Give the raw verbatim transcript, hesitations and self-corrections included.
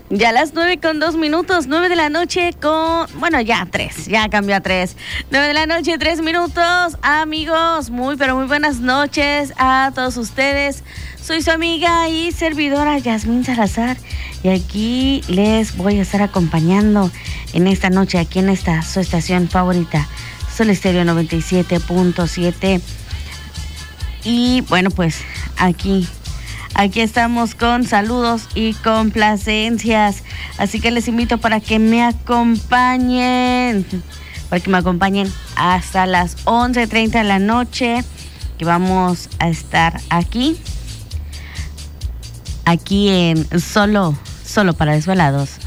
Ya a las nueve con dos minutos, nueve de la noche con, bueno, ya tres, ya cambió a tres. Nueve de la noche, tres minutos, amigos, muy pero muy buenas noches a todos ustedes. Soy su amiga y servidora Yasmín Salazar y aquí les voy a estar acompañando en esta noche, aquí en esta su estación favorita, Sol Estéreo noventa y siete punto siete. Y bueno, pues aquí... Aquí estamos con saludos y complacencias, así que les invito para que me acompañen, para que me acompañen hasta las once treinta de la noche, que vamos a estar aquí, aquí en Solo, Solo para Desvelados.